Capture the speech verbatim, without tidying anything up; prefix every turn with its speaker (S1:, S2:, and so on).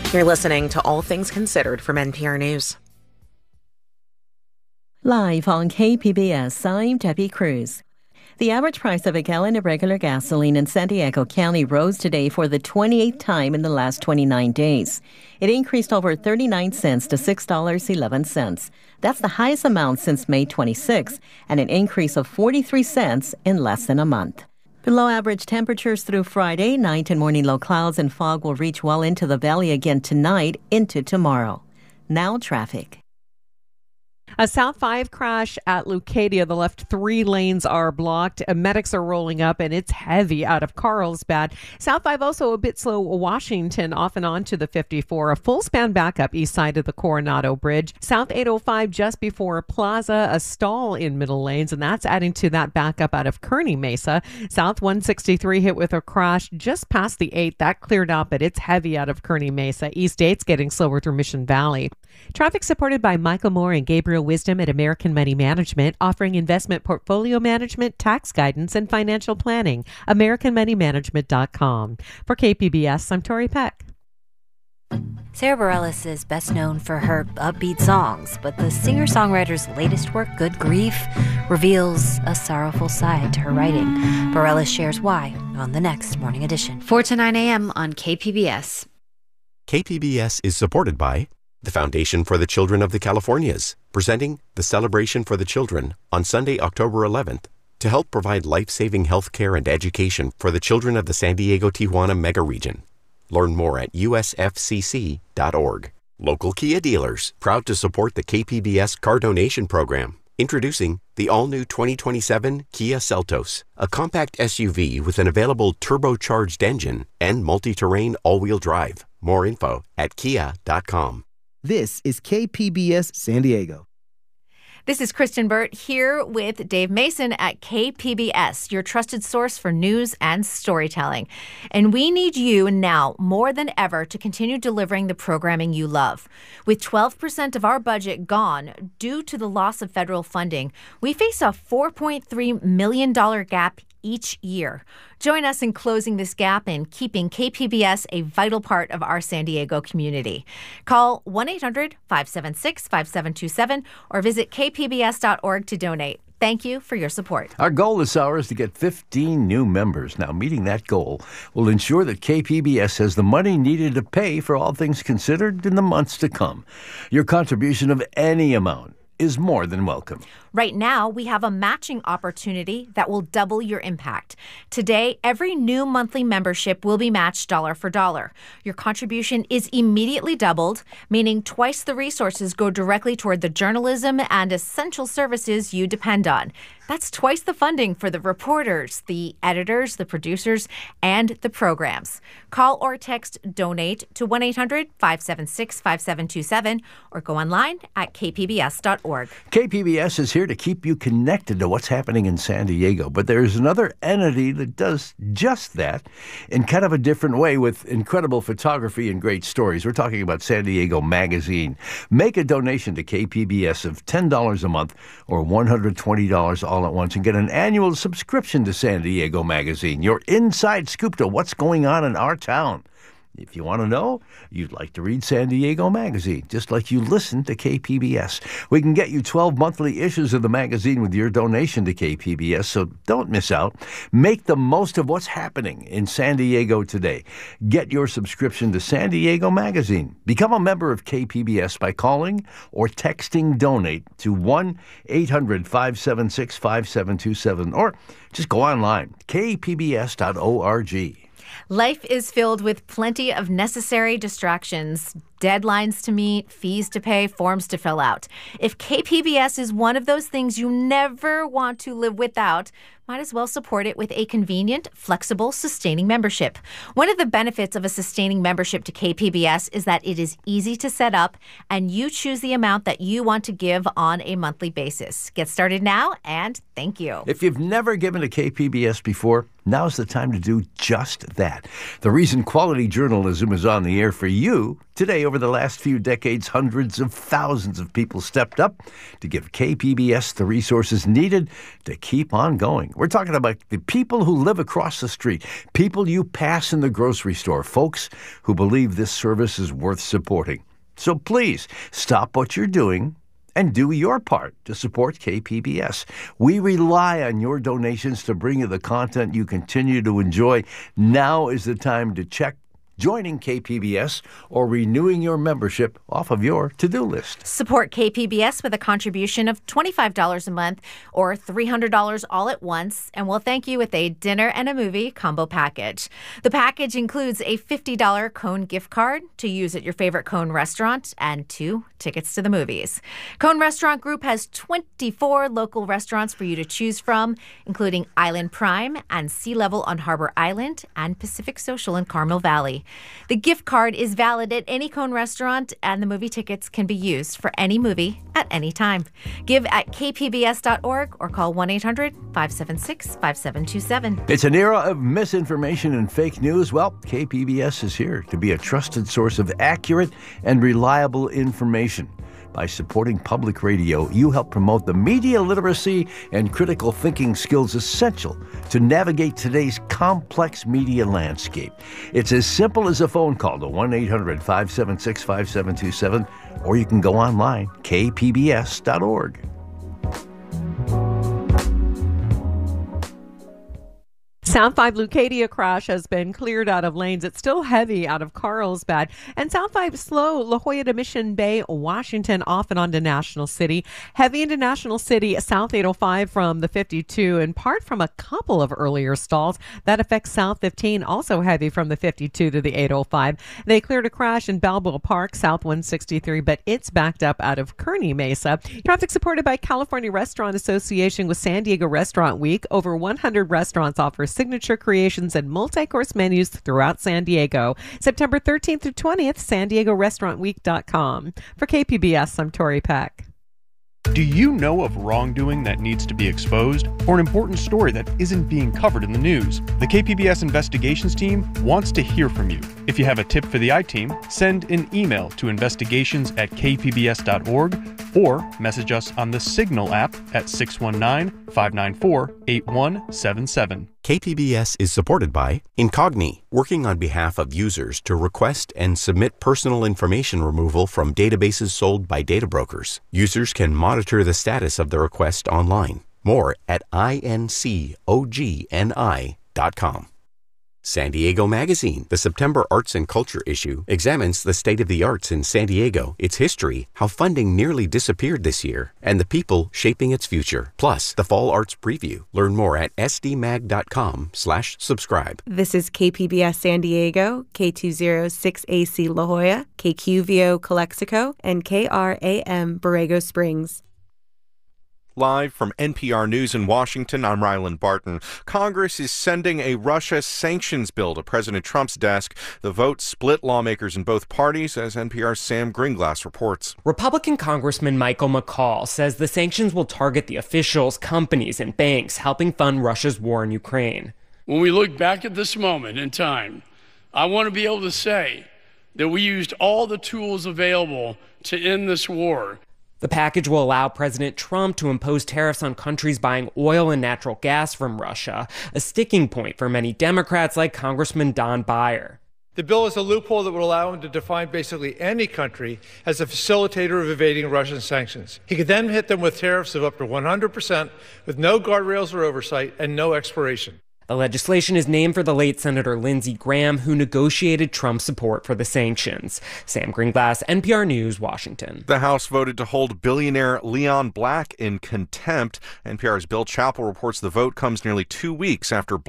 S1: You're listening to All Things Considered from N P R News.
S2: Live on K P B S, I'm Debbie Cruz. The average price of a gallon of regular gasoline in San Diego County rose today for the twenty-eighth time in the last twenty-nine days. It increased over thirty-nine cents to six dollars and eleven cents. That's the highest amount since May twenty-sixth, and an increase of forty-three cents in less than a month. Below average temperatures through Friday, night and morning low clouds and fog will reach well into the valley again tonight into tomorrow. Now traffic.
S3: A South five crash at Leucadia. The left three lanes are blocked. Uh, medics are rolling up, and it's heavy out of Carlsbad. South five also a bit slow Washington off and on to the fifty-four. A full span backup east side of the Coronado Bridge. South eight oh five just before Plaza. A stall in middle lanes, and that's adding to that backup out of Kearney Mesa. South one sixty-three hit with a crash just past the eight. That cleared up, but it's heavy out of Kearney Mesa. East eight's getting slower through Mission Valley. Traffic supported by Michael Moore and Gabriel Wisdom at American Money Management, offering investment portfolio management, tax guidance, and financial planning. American Money Management dot com. For K P B S, I'm Tori Peck.
S4: Sarah Bareilles is best known for her upbeat songs, but the singer-songwriter's latest work, Good Grief, reveals a sorrowful side to her writing. Bareilles shares why on the next Morning Edition.
S5: four to nine a.m. on K P B S.
S6: K P B S is supported by the Foundation for the Children of the Californias, presenting the Celebration for the Children on Sunday, October eleventh, to help provide life-saving health care and education for the children of the San Diego-Tijuana mega region. Learn more at U S F C C dot org. Local Kia dealers, proud to support the K P B S car donation program. Introducing the all-new twenty twenty-seven Kia Seltos, a compact S U V with an available turbocharged engine and multi-terrain all-wheel drive. More info at kia dot com.
S7: This is K P B S San Diego.
S8: This is Kristen Burt here with Dave Mason at K P B S, your trusted source for news and storytelling. And we need you now more than ever to continue delivering the programming you love. With twelve percent of our budget gone due to the loss of federal funding, we face a four point three million dollars gap each year. Join us in closing this gap and keeping K P B S a vital part of our San Diego community. Call one eight hundred five seven six five seven two seven or visit k p b s dot org to donate. Thank you for your support.
S9: Our goal this hour is to get fifteen new members. Now, meeting that goal will ensure that K P B S has the money needed to pay for All Things Considered in the months to come. Your contribution of any amount is more than welcome.
S8: Right now, we have a matching opportunity that will double your impact. Today, every new monthly membership will be matched dollar for dollar. Your contribution is immediately doubled, meaning twice the resources go directly toward the journalism and essential services you depend on. That's twice the funding for the reporters, the editors, the producers, and the programs. Call or text DONATE to one eight hundred five seven six five seven two seven or go online at k p b s dot org.
S9: K P B S is here to keep you connected to what's happening in San Diego, but there's another entity that does just that in kind of a different way with incredible photography and great stories. We're talking about San Diego Magazine. Make a donation to K P B S of ten dollars a month or one hundred twenty dollars all at once and get an annual subscription to San Diego Magazine, your inside scoop to what's going on in our town. If you want to know, you'd like to read San Diego Magazine, just like you listen to K P B S. We can get you twelve monthly issues of the magazine with your donation to K P B S, so don't miss out. Make the most of what's happening in San Diego today. Get your subscription to San Diego Magazine. Become a member of K P B S by calling or texting DONATE to one eight hundred five seven six five seven two seven or just go online, k p b s dot org.
S8: Life is filled with plenty of necessary distractions, deadlines to meet, fees to pay, forms to fill out. If K P B S is one of those things you never want to live without, might as well support it with a convenient, flexible, sustaining membership. One of the benefits of a sustaining membership to K P B S is that it is easy to set up and you choose the amount that you want to give on a monthly basis. Get started now and thank you.
S9: If you've never given to K P B S before, now's the time to do just that. The reason quality journalism is on the air for you today, over the last few decades, hundreds of thousands of people stepped up to give K P B S the resources needed to keep on going. We're talking about the people who live across the street, people you pass in the grocery store, folks who believe this service is worth supporting. So please stop what you're doing and do your part to support K P B S. We rely on your donations to bring you the content you continue to enjoy. Now is the time to check joining K P B S or renewing your membership off of your to-do list.
S8: Support K P B S with a contribution of twenty-five dollars a month or three hundred dollars all at once, and we'll thank you with a dinner and a movie combo package. The package includes a fifty dollars Cone gift card to use at your favorite Cone restaurant and two tickets to the movies. Cone Restaurant Group has twenty-four local restaurants for you to choose from, including Island Prime and Sea Level on Harbor Island and Pacific Social in Carmel Valley. The gift card is valid at any Cone restaurant, and the movie tickets can be used for any movie at any time. Give at k p b s dot org or call one eight hundred five seven six five seven two seven.
S9: It's an era of misinformation and fake news. Well, K P B S is here to be a trusted source of accurate and reliable information. By supporting public radio, you help promote the media literacy and critical thinking skills essential to navigate today's complex media landscape. It's as simple as a phone call to one eight hundred five seven six five seven two seven, or you can go online, k p b s dot org.
S3: Sound five Leucadia crash has been cleared out of lanes. It's still heavy out of Carlsbad. And Sound five slow La Jolla to Mission Bay, Washington, off and on to National City. Heavy into National City, South eight oh five from the fifty-two, in part from a couple of earlier stalls. That affects South fifteen, also heavy from the fifty-two to the eight oh five. They cleared a crash in Balboa Park, South one sixty-three, but it's backed up out of Kearney Mesa. Traffic supported by California Restaurant Association with San Diego Restaurant Week. Over one hundred restaurants offer signature creations and multi-course menus throughout San Diego. September thirteenth through twentieth, san diego restaurant week dot com. For K P B S, I'm Tori Peck.
S10: Do you know of wrongdoing that needs to be exposed, or an important story that isn't being covered in the news? The K P B S investigations team wants to hear from you. If you have a tip for the I-Team, send an email to investigations at k p b s dot org or message us on the Signal app at six one nine, five nine four, eight one seven seven.
S6: K P B S is supported by Incogni, working on behalf of users to request and submit personal information removal from databases sold by data brokers. Users can monitor the status of the request online. More at incogni dot com. San Diego Magazine, the September Arts and Culture issue, examines the state of the arts in San Diego, its history, how funding nearly disappeared this year, and the people shaping its future. Plus, the Fall Arts Preview. Learn more at s d mag dot com slash subscribe.
S11: This is K P B S San Diego, K two oh six A C La Jolla, K Q V O Calexico, and K R A M Borrego Springs.
S12: Live from N P R News in Washington, I'm Ryland Barton. Congress is sending a Russia sanctions bill to President Trump's desk. The vote split lawmakers in both parties, as N P R's Sam Greenglass reports.
S13: Republican Congressman Michael McCaul says the sanctions will target the officials, companies, and banks helping fund Russia's war in Ukraine.
S14: When we look back at this moment in time, I want to be able to say that we used all the tools available to end this war.
S13: The package will allow President Trump to impose tariffs on countries buying oil and natural gas from Russia, a sticking point for many Democrats like Congressman Don Beyer.
S15: The bill is a loophole that would allow him to define basically any country as a facilitator of evading Russian sanctions. He could then hit them with tariffs of up to one hundred percent with no guardrails or oversight and no expiration.
S13: The legislation is named for the late Senator Lindsey Graham, who negotiated Trump's support for the sanctions. Sam Greenglass, N P R News, Washington.
S12: The House voted to hold billionaire Leon Black in contempt. N P R's Bill Chappell reports the vote comes nearly two weeks after